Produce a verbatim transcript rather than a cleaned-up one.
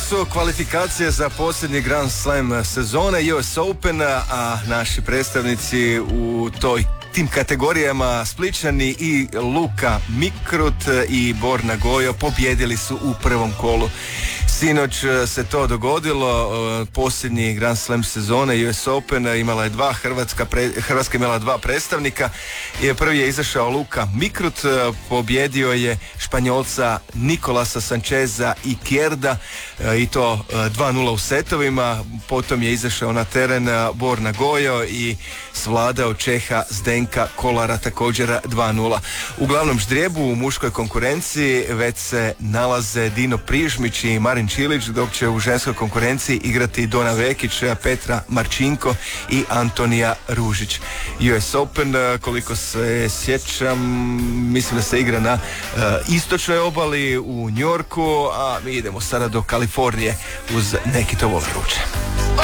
su kvalifikacije za posljednji Grand Slam sezone U S Open, a naši predstavnici u toj tim kategorijama Splićani i Luka Mikrut i Borna Gojo pobjedili su u prvom kolu. Sinoć se to dogodilo, posljednji Grand Slam sezone U S Open imala je dva Hrvatska, pre, Hrvatska imala dva predstavnika. Prvi je izašao Luka Mikrut, pobjedio je Španjolca Nikolasa Sancheza i Kjerda i to dva nula u setovima. Potom je izašao na teren Borna Gojo i svladao Čeha Zdenka Kolara također dva nula. U glavnom ždrijebu u muškoj konkurenciji već se nalaze Dino Prižmić i Marin Čilić, dok će u ženskoj konkurenciji igrati Dona Vekić, Petra Marčinko i Antonija Ružić. U S Open, koliko se sjećam, mislim da se igra na uh, istočnoj obali u New Yorku, a mi idemo sada do Kalifornije uz Neki to vole vruće.